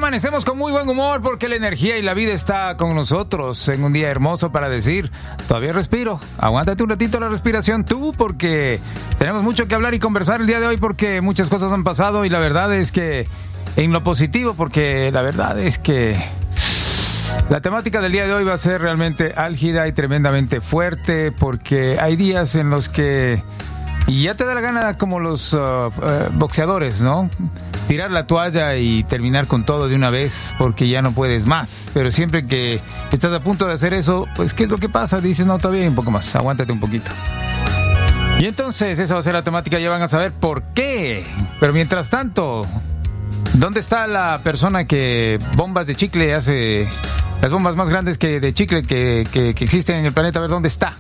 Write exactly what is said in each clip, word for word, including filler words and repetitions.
amanecemos con muy buen humor porque la energía y la vida está con nosotros en un día hermoso para decir, todavía respiro, aguántate un ratito la respiración tú porque tenemos mucho que hablar y conversar el día de hoy porque muchas cosas han pasado y la verdad es que en lo positivo porque la verdad es que la temática del día de hoy va a ser realmente álgida y tremendamente fuerte porque hay días en los que y ya te da la gana como los uh, uh, boxeadores, ¿no? Tirar la toalla y terminar con todo de una vez porque ya no puedes más. Pero siempre que estás a punto de hacer eso, pues ¿qué es lo que pasa? Dices, no, todavía hay un poco más, aguántate un poquito. Y entonces esa va a ser la temática, ya van a saber por qué. Pero mientras tanto, ¿dónde está la persona que bombas de chicle hace? Las bombas más grandes que de chicle que, que, que existen en el planeta, a ver, ¿dónde está?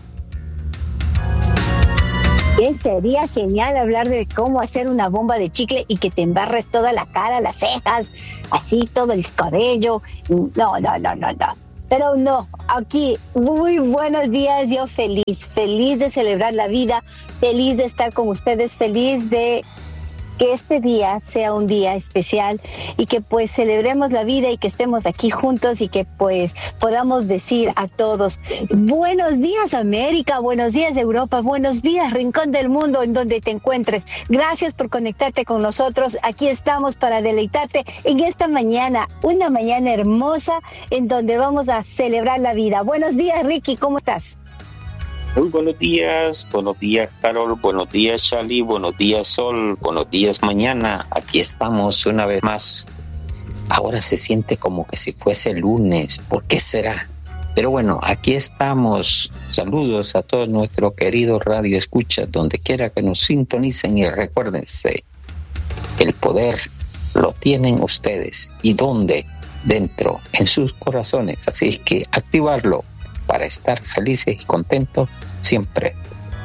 Sería genial hablar de cómo hacer una bomba de chicle y que te embarres toda la cara, las cejas, así todo el cabello. No, no, no, no, no. Pero no, aquí, muy buenos días, yo feliz, feliz de celebrar la vida, feliz de estar con ustedes, feliz de que este día sea un día especial y que pues celebremos la vida y que estemos aquí juntos y que pues podamos decir a todos, buenos días América, buenos días Europa, buenos días Rincón del Mundo en donde te encuentres. Gracias por conectarte con nosotros, aquí estamos para deleitarte en esta mañana, una mañana hermosa en donde vamos a celebrar la vida. Buenos días Ricky, ¿cómo estás? Muy buenos días, buenos días Carol, buenos días Charlie, buenos días Sol, buenos días mañana. Aquí estamos una vez más. Ahora se siente como que si fuese lunes, ¿por qué será? Pero bueno, aquí estamos. Saludos a todos nuestros queridos radio escuchas, donde quiera que nos sintonicen y recuérdense, el poder lo tienen ustedes. ¿Y dónde? Dentro, en sus corazones. Así es que activarlo para estar felices y contentos siempre.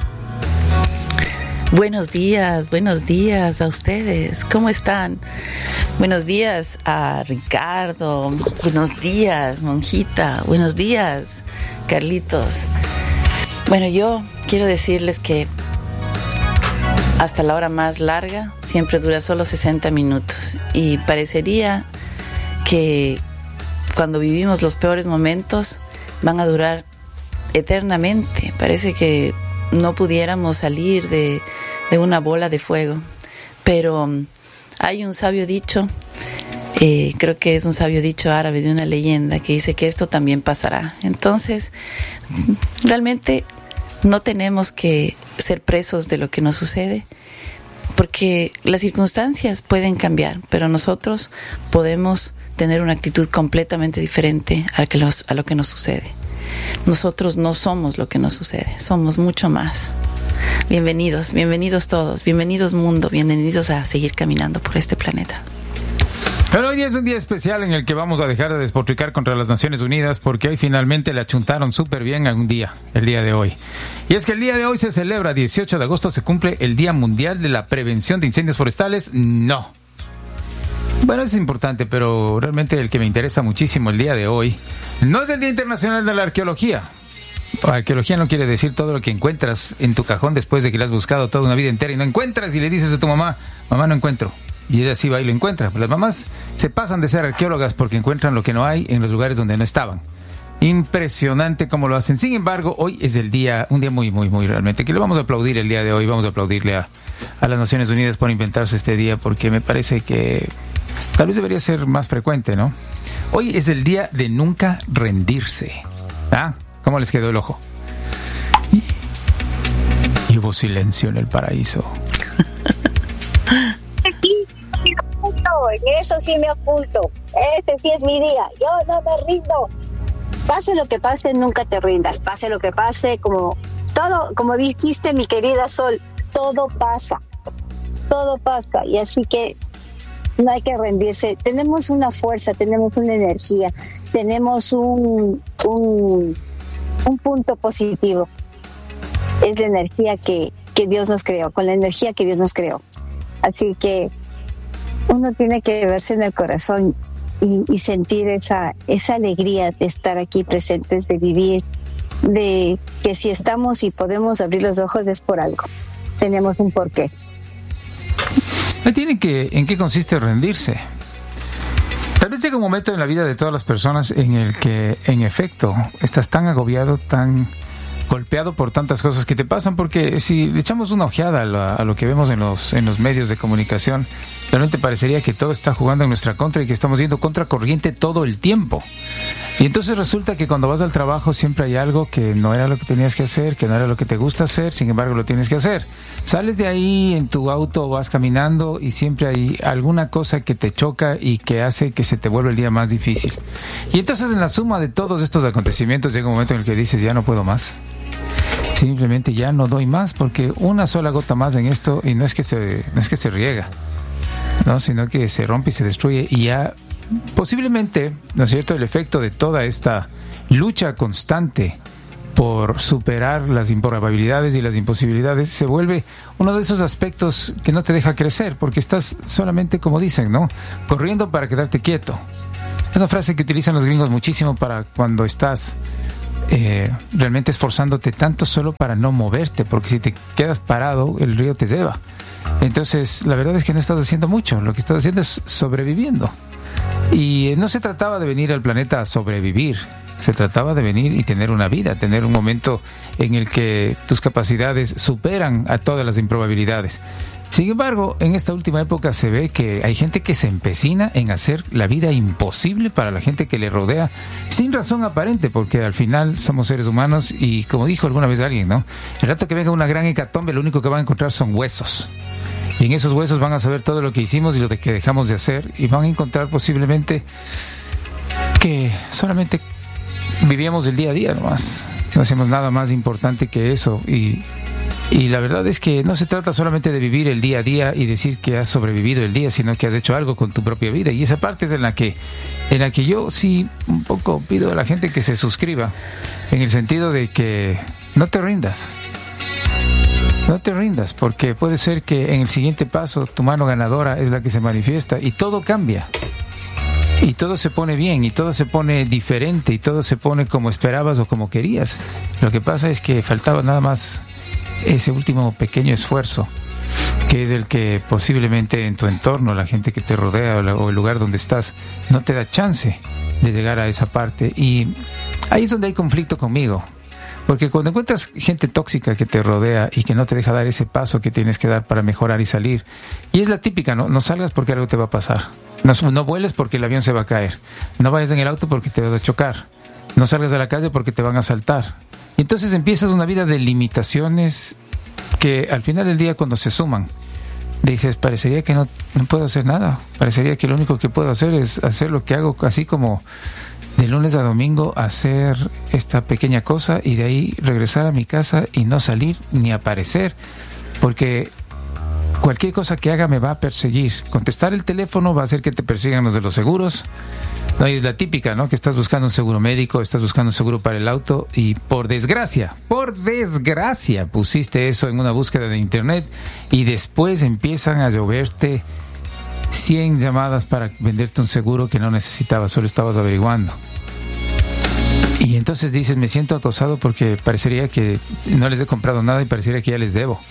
Buenos días, buenos días a ustedes. ¿Cómo están? Buenos días a Ricardo. Buenos días, Monjita. Buenos días, Carlitos. Bueno, yo quiero decirles que hasta la hora más larga siempre dura solo sesenta minutos. Y parecería que cuando vivimos los peores momentos van a durar eternamente. Parece que no pudiéramos salir de, de una bola de fuego. Pero um, hay un sabio dicho, eh, creo que es un sabio dicho árabe de una leyenda que dice que esto también pasará. Entonces, realmente no tenemos que ser presos de lo que nos sucede, porque las circunstancias pueden cambiar, pero nosotros podemos tener una actitud completamente diferente a, que los, a lo que nos sucede. Nosotros no somos lo que nos sucede, somos mucho más. Bienvenidos, bienvenidos todos, bienvenidos mundo, bienvenidos a seguir caminando por este planeta. Pero hoy es un día especial en el que vamos a dejar de despotricar contra las Naciones Unidas porque hoy finalmente le achuntaron súper bien a un día, el día de hoy. Y es que el día de hoy se celebra, dieciocho de agosto, se cumple el Día Mundial de la Prevención de Incendios Forestales. No. Bueno, es importante, pero realmente el que me interesa muchísimo el día de hoy no es el Día Internacional de la Arqueología. Arqueología no quiere decir todo lo que encuentras en tu cajón después de que le has buscado toda una vida entera y no encuentras y le dices a tu mamá, mamá, no encuentro. Y ella sí va y lo encuentra. Las mamás se pasan de ser arqueólogas porque encuentran lo que no hay en los lugares donde no estaban. Impresionante cómo lo hacen. Sin embargo, hoy es el día, un día muy, muy, muy realmente, que le vamos a aplaudir el día de hoy. Vamos a aplaudirle a, a las Naciones Unidas por inventarse este día porque me parece que tal vez debería ser más frecuente, ¿no? Hoy es el día de nunca rendirse. ¿Ah? ¿Cómo les quedó el ojo? Y hubo silencio en el paraíso. En eso sí me apunto. Ese sí es mi día. Yo no me rindo. Pase lo que pase, nunca te rindas. Pase lo que pase, como todo, como dijiste, mi querida Sol, todo pasa. Todo pasa. Y así que no hay que rendirse. Tenemos una fuerza, tenemos una energía, tenemos un, un, un punto positivo. Es la energía que, que Dios nos creó, con la energía que Dios nos creó. Así que uno tiene que verse en el corazón y, y sentir esa, esa alegría de estar aquí presentes, de vivir, de que si estamos y podemos abrir los ojos es por algo. Tenemos un porqué. Tiene que, ¿en qué consiste rendirse? Tal vez vez llega un momento en la vida de todas las personas en el que, en efecto, estás tan agobiado, tan golpeado por tantas cosas que te pasan, porque si le echamos una ojeada a lo, a lo que vemos en los, en los medios de comunicación, realmente parecería que todo está jugando en nuestra contra y que estamos yendo contra corriente todo el tiempo. Y entonces resulta que cuando vas al trabajo siempre hay algo que no era lo que tenías que hacer, que no era lo que te gusta hacer, sin embargo lo tienes que hacer. Sales de ahí en tu auto, vas caminando y siempre hay alguna cosa que te choca y que hace que se te vuelva el día más difícil. Y entonces en la suma de todos estos acontecimientos llega un momento en el que dices, ya no puedo más. Simplemente ya no doy más, porque una sola gota más en esto, y no es que se, no es que se riega, no, sino que se rompe y se destruye, y ya posiblemente, ¿no es cierto?, el efecto de toda esta lucha constante por superar las improbabilidades y las imposibilidades se vuelve uno de esos aspectos que no te deja crecer, porque estás solamente, como dicen, ¿no?, corriendo para quedarte quieto. Es una frase que utilizan los gringos muchísimo para cuando estás Eh, realmente esforzándote tanto solo para no moverte, porque si te quedas parado el río te lleva. Entonces la verdad es que no estás haciendo mucho, lo que estás haciendo es sobreviviendo. Y no se trataba de venir al planeta a sobrevivir, se trataba de venir y tener una vida, tener un momento en el que tus capacidades superan a todas las improbabilidades. Sin embargo, en esta última época se ve que hay gente que se empecina en hacer la vida imposible para la gente que le rodea, sin razón aparente, porque al final somos seres humanos y, como dijo alguna vez alguien, ¿no?, el rato que venga una gran hecatombe, lo único que van a encontrar son huesos. Y en esos huesos van a saber todo lo que hicimos y lo que dejamos de hacer, y van a encontrar posiblemente que solamente vivíamos el día a día nomás. No hacemos nada más importante que eso. Y... Y la verdad es que no se trata solamente de vivir el día a día y decir que has sobrevivido el día, sino que has hecho algo con tu propia vida. Y esa parte es en la que, en la que yo sí un poco pido a la gente que se suscriba, en el sentido de que no te rindas. No te rindas, porque puede ser que en el siguiente paso tu mano ganadora es la que se manifiesta y todo cambia. Y todo se pone bien, y todo se pone diferente, y todo se pone como esperabas o como querías. Lo que pasa es que faltaba nada más ese último pequeño esfuerzo, que es el que posiblemente en tu entorno, la gente que te rodea o, la, o el lugar donde estás, no te da chance de llegar a esa parte. Y ahí es donde hay conflicto conmigo, porque cuando encuentras gente tóxica que te rodea y que no te deja dar ese paso que tienes que dar para mejorar y salir, y es la típica, no, no salgas porque algo te va a pasar, no, no vueles porque el avión se va a caer, no vayas en el auto porque te vas a chocar, no salgas a la calle porque te van a asaltar. Entonces empiezas una vida de limitaciones que al final del día, cuando se suman, dices, parecería que no, no puedo hacer nada, parecería que lo único que puedo hacer es hacer lo que hago, así como de lunes a domingo, hacer esta pequeña cosa y de ahí regresar a mi casa y no salir ni aparecer, porque cualquier cosa que haga me va a perseguir. Contestar el teléfono va a hacer que te persigan los de los seguros. No, y es la típica, ¿no?, que estás buscando un seguro médico, estás buscando un seguro para el auto y por desgracia, por desgracia pusiste eso en una búsqueda de internet y después empiezan a lloverte cien llamadas para venderte un seguro que no necesitabas, solo estabas averiguando. Y entonces dices, me siento acosado porque parecería que no les he comprado nada y parecería que ya les debo.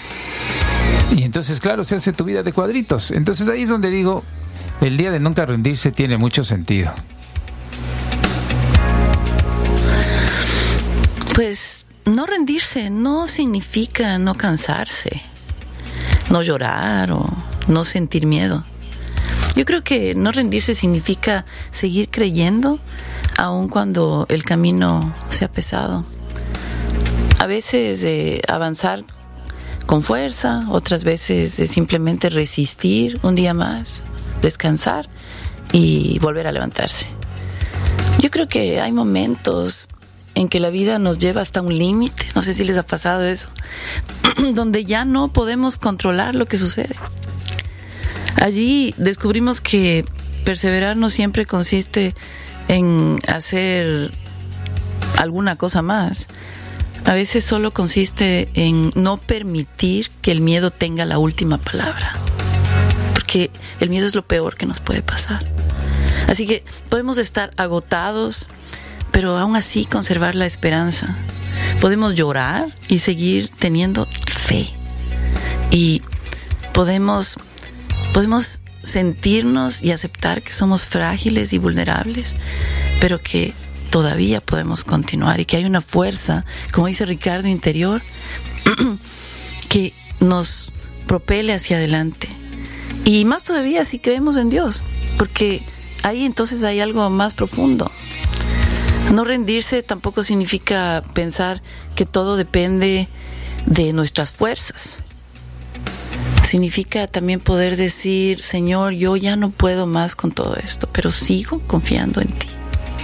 Y entonces, claro, se hace tu vida de cuadritos. Entonces ahí es donde digo, el día de nunca rendirse tiene mucho sentido. Pues no rendirse no significa no cansarse, no llorar o no sentir miedo. Yo creo que no rendirse significa seguir creyendo aun cuando el camino sea pesado. A veces eh, avanzar con fuerza, otras veces eh, simplemente resistir un día más, descansar y volver a levantarse. Yo creo que hay momentos en que la vida nos lleva hasta un límite, no sé si les ha pasado eso, donde ya no podemos controlar lo que sucede. Allí descubrimos que perseverar no siempre consiste en hacer alguna cosa más. A veces solo consiste en no permitir que el miedo tenga la última palabra, porque el miedo es lo peor que nos puede pasar. Así que podemos estar agotados, pero aún así conservar la esperanza. Podemos llorar y seguir teniendo fe. Y podemos, podemos sentirnos y aceptar que somos frágiles y vulnerables, pero que todavía podemos continuar y que hay una fuerza, como dice Ricardo, interior, que nos propele hacia adelante. Y más todavía si creemos en Dios, porque ahí entonces hay algo más profundo. No rendirse tampoco significa pensar que todo depende de nuestras fuerzas. Significa también poder decir, Señor, yo ya no puedo más con todo esto, pero sigo confiando en ti.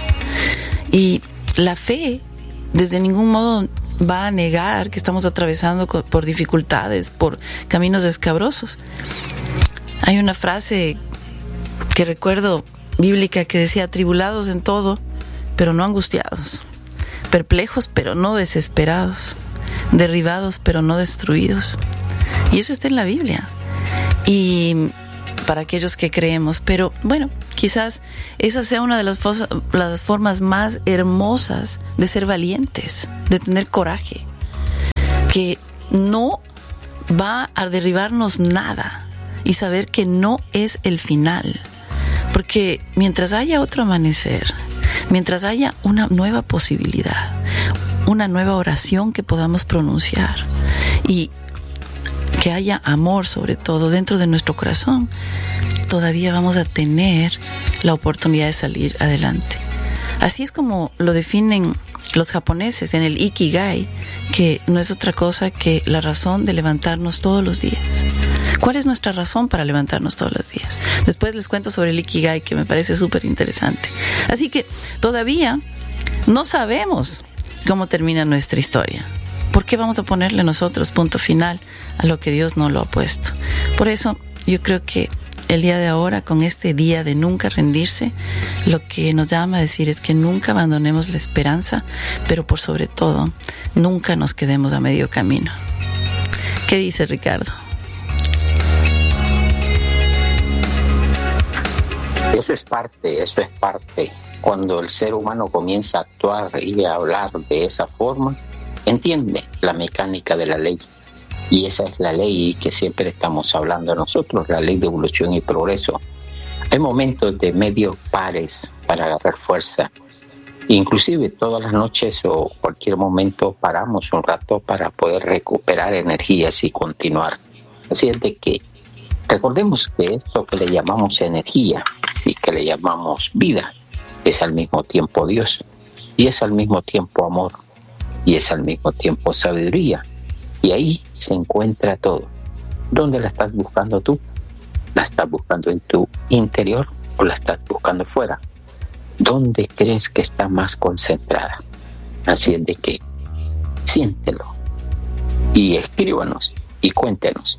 Y la fe, desde ningún modo va a negar que estamos atravesando por dificultades, por caminos escabrosos. Hay una frase que recuerdo bíblica que decía, atribulados en todo, pero no angustiados, perplejos, pero no desesperados, derribados, pero no destruidos. Y eso está en la Biblia. Y para aquellos que creemos, pero bueno, quizás esa sea una de las, fos- las formas más hermosas de ser valientes, de tener coraje, que no va a derribarnos nada y saber que no es el final, porque mientras haya otro amanecer, mientras haya una nueva posibilidad, una nueva oración que podamos pronunciar y que haya amor sobre todo dentro de nuestro corazón, todavía vamos a tener la oportunidad de salir adelante. Así es como lo definen los japoneses en el Ikigai, que no es otra cosa que la razón de levantarnos todos los días. ¿Cuál es nuestra razón para levantarnos todos los días? Después les cuento sobre el Ikigai, que me parece súper interesante. Así que todavía no sabemos cómo termina nuestra historia. ¿Por qué vamos a ponerle nosotros punto final a lo que Dios no lo ha puesto? Por eso yo creo que el día de ahora, con este día de nunca rendirse, lo que nos llama a decir es que nunca abandonemos la esperanza, pero por sobre todo, nunca nos quedemos a medio camino. ¿Qué dice Ricardo? Eso es parte, eso es parte. Cuando el ser humano comienza a actuar y a hablar de esa forma, entiende la mecánica de la ley. Y esa es la ley que siempre estamos hablando nosotros, la ley de evolución y progreso. Hay momentos de medios pares para agarrar fuerza. Inclusive todas las noches o cualquier momento paramos un rato para poder recuperar energías y continuar. Así es de que recordemos que esto que le llamamos energía y que le llamamos vida es al mismo tiempo Dios, y es al mismo tiempo amor, y es al mismo tiempo sabiduría. Y ahí se encuentra todo. ¿Dónde la estás buscando tú? ¿La estás buscando en tu interior o la estás buscando fuera? ¿Dónde crees que está más concentrada? Así es de que siéntelo y escríbanos y cuéntenos.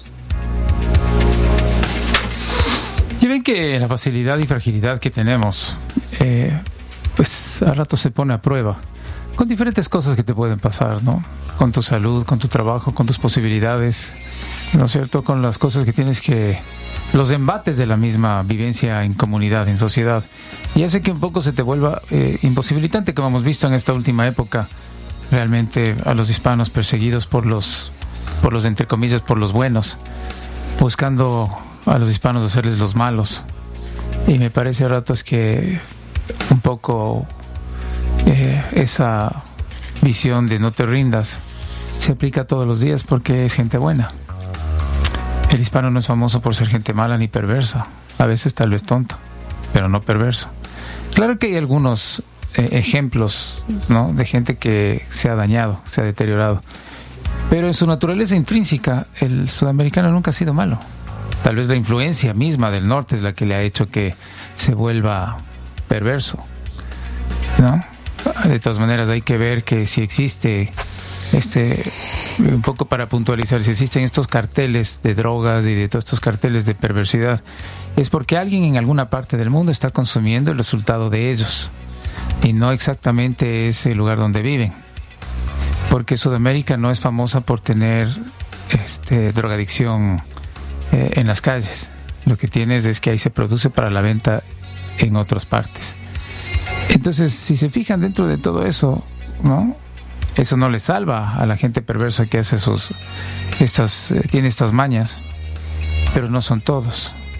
Y ven que la facilidad y fragilidad que tenemos, eh, pues a rato se pone a prueba con diferentes cosas que te pueden pasar, ¿no? Con tu salud, con tu trabajo, con tus posibilidades, ¿no es cierto? Con las cosas que tienes que... los embates de la misma vivencia en comunidad, en sociedad. Y hace que un poco se te vuelva eh, imposibilitante, como hemos visto en esta última época, realmente a los hispanos perseguidos por los, por los entre comillas, por los buenos, buscando a los hispanos hacerles los malos. Y me parece a ratos que un poco... Eh, esa visión de no te rindas se aplica todos los días porque es gente buena. El hispano no es famoso por ser gente mala ni perversa, a veces tal vez tonto, pero no perverso. Claro que hay algunos eh, ejemplos, ¿no?, de gente que se ha dañado, se ha deteriorado, pero en su naturaleza intrínseca el sudamericano nunca ha sido malo. Tal vez la influencia misma del norte es la que le ha hecho que se vuelva perverso, ¿no? De todas maneras hay que ver que si existe este, un poco para puntualizar, si existen estos carteles de drogas y de todos estos carteles de perversidad, es porque alguien en alguna parte del mundo está consumiendo el resultado de ellos y no exactamente ese lugar donde viven, porque Sudamérica no es famosa por tener este, drogadicción eh, en las calles. Lo que tienes es que ahí se produce para la venta en otras partes. Entonces, si se fijan dentro de todo eso, ¿no?, eso no le salva a la gente perversa que hace sus, estas, eh, tiene estas mañas, pero no son todos.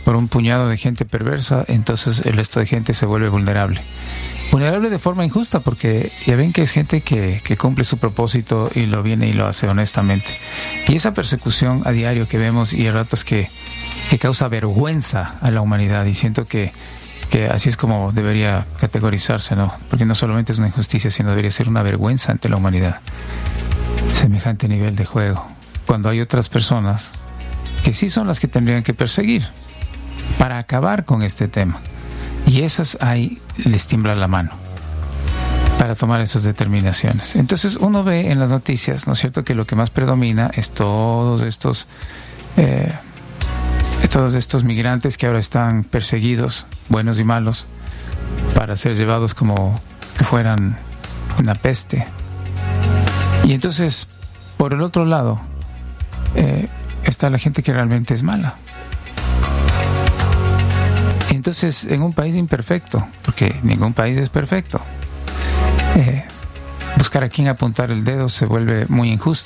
por un puñado de gente perversa, entonces el resto de gente se vuelve vulnerable. Vulnerable de forma injusta, porque ya ven que es gente que, que cumple su propósito y lo viene y lo hace honestamente. Y esa persecución a diario que vemos y a ratos que, que causa vergüenza a la humanidad, y siento que, que así es como debería categorizarse, ¿no? Porque no solamente es una injusticia, sino debería ser una vergüenza ante la humanidad. Semejante nivel de juego, cuando hay otras personas que sí son las que tendrían que perseguir para acabar con este tema. Y esas ahí les tiembla la mano para tomar esas determinaciones. Entonces uno ve en las noticias, ¿no es cierto?, que lo que más predomina es todos estos eh, todos estos migrantes que ahora están perseguidos, buenos y malos, para ser llevados como que fueran una peste. Y entonces, por el otro lado, eh, está la gente que realmente es mala. Entonces, en un país imperfecto, porque ningún país es perfecto, eh, buscar a quién apuntar el dedo se vuelve muy injusto.